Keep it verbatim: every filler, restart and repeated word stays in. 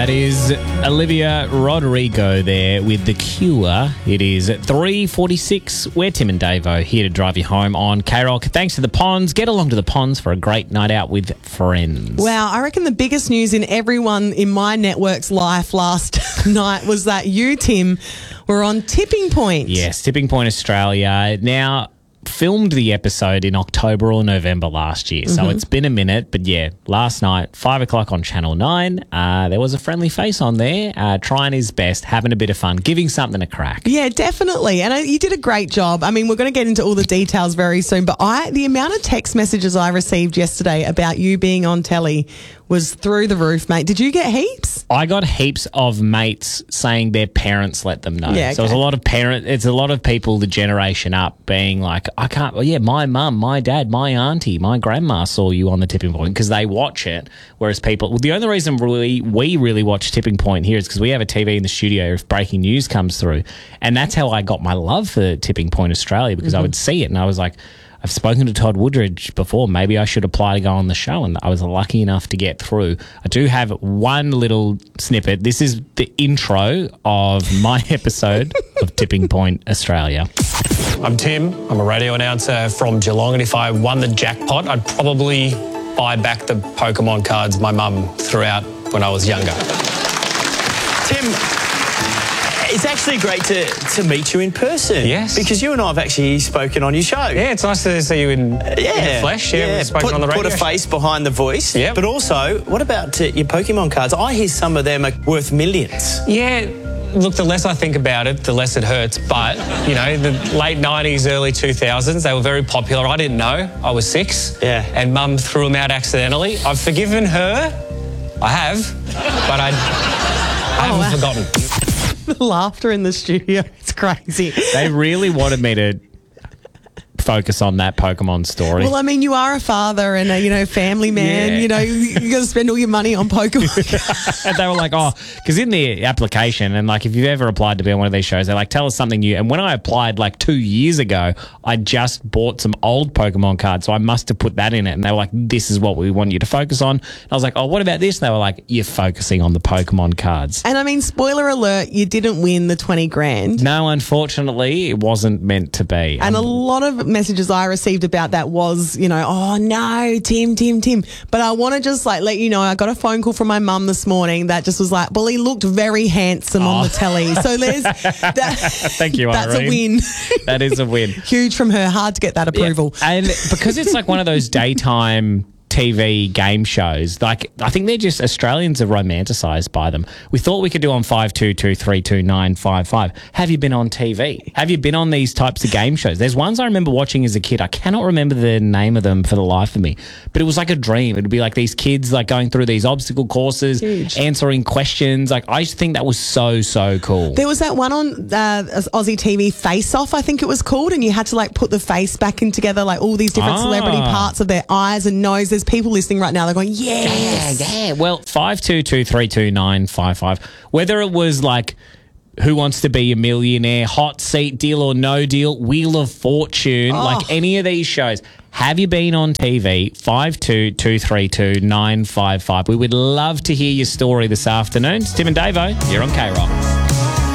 That is Olivia Rodrigo there with The Cure. It is three forty-six. We're Tim and Davo here to drive you home on K-Rock. Thanks to the Ponds. Get along to the Ponds for a great night out with friends. Wow, I reckon the biggest news in everyone in my network's life last night was that you, Tim, were on Tipping Point. Yes, Tipping Point Australia. Now, filmed the episode in October or November last year, so mm-hmm. it's been a minute. But yeah, last night, five o'clock on Channel nine, uh, there was a friendly face on there, uh, trying his best, having a bit of fun, giving something a crack. Yeah, definitely. And uh, you did a great job. I mean, we're going to get into all the details very soon, but I the amount of text messages I received yesterday about you being on telly was through the roof, mate. Did you get heaps? I got heaps of mates saying their parents let them know. Yeah, okay. So it's a lot of parent. It's a lot of people the generation up being like, I can't. Well, yeah, my mum, my dad, my auntie, my grandma saw you on the Tipping Point because they watch it. Whereas people, well, the only reason we we really watch Tipping Point here is because we have a T V in the studio if breaking news comes through, and that's how I got my love for Tipping Point Australia because mm-hmm. I would see it and I was like, I've spoken to Todd Woodridge before. Maybe I should apply to go on the show, and I was lucky enough to get through. I do have one little snippet. This is the intro of my episode of Tipping Point Australia. I'm Tim. I'm a radio announcer from Geelong, and if I won the jackpot, I'd probably buy back the Pokemon cards my mum threw out when I was younger. Tim, it's actually great to, to meet you in person. Yes. Because you and I have actually spoken on your show. Yeah, it's nice to see you in, uh, yeah. in the flesh. Yeah, yeah. we've spoken put, on the radio. Put a face behind the voice. Yeah. But also, what about uh, your Pokemon cards? I hear some of them are worth millions. Yeah. Look, the less I think about it, the less it hurts. But, you know, the late nineties, early two thousands, they were very popular. I didn't know. I was six. Yeah. And Mum threw them out accidentally. I've forgiven her. I have. But I, I oh, haven't wow. forgotten. The laughter in the studio, it's crazy. They really wanted me to focus on that Pokemon story. Well, I mean, you are a father and a, you know, family man. Yeah. You know, you got to spend all your money on Pokemon. And they were like, oh, because in the application, and like if you've ever applied to be on one of these shows, they're like, tell us something new. And when I applied like two years ago, I just bought some old Pokemon cards, so I must have put that in it. And they were like, this is what we want you to focus on. And I was like, oh, what about this? And they were like, you're focusing on the Pokemon cards. And I mean, spoiler alert, you didn't win the twenty grand. No, unfortunately, it wasn't meant to be. And um, a lot of messages I received about that was, you know, oh no, Tim, Tim, Tim. But I want to just like let you know, I got a phone call from my mum this morning that just was like, well, he looked very handsome oh. on the telly. So there's that. Thank you, That's Irene. a win. That is a win. Huge from her. Hard to get that approval. Yeah. And because it's like one of those daytime T V game shows, like I think they're just, Australians are romanticised by them. We thought we could do on five two two three two nine five five. Have you been on T V? Have you been on these types of game shows? There's ones I remember watching as a kid. I cannot remember the name of them for the life of me, but it was like a dream. It would be like these kids like going through these obstacle courses, Huge. answering questions. Like I used to think that was so, so cool. There was that one on uh, Aussie T V, Face Off, I think it was called, and you had to like put the face back in together, like all these different Ah. celebrity parts of their eyes and nose. There's people listening right now, they're going, yes. Yeah, yeah. Well, five two two three two nine five five. Whether it was like Who Wants to Be a Millionaire, Hot Seat, Deal or No Deal, Wheel of Fortune, Oh. like any of these shows, have you been on T V? five two two three two nine five five. We would love to hear your story this afternoon. It's Tim and Davo. You're on K-Rock.